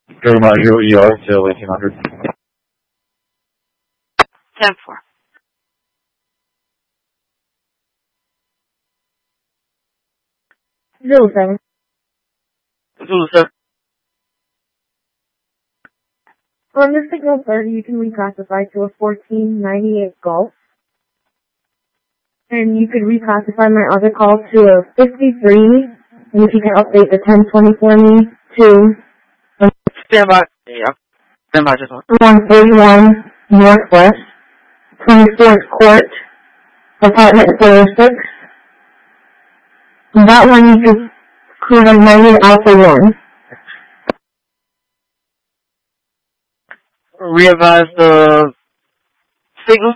Go module ER to 1800. 10-4. Zulu 7. Zulu 7. On the signal 30, you can reclassify to a 1498 Golf. And you could reclassify my other call to a 53, and if you can update the 1020 for me to Stand by. Yeah. Stand by just one. 141 Northwest, 24th Court, apartment 406. That one you could call 90 Alpha 1. Revise the signal.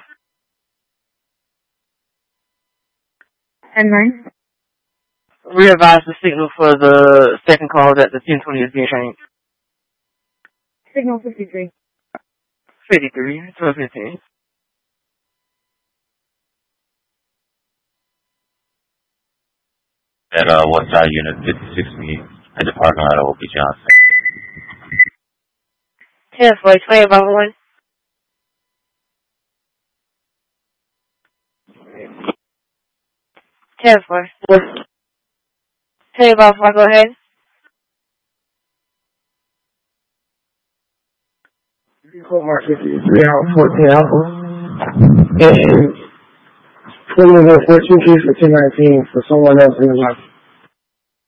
10-9. Revise the signal for the second call that the 1020 is being changed. Signal 53. 53, 1215. At Westside Unit 56 at the parking lot of O.P. Johnson. 10-4, explain about one. Ten four. Tell you about four, go ahead. Court Mark 53 out 14 Alpha. And 20 14 case for 1019 for someone else in the life.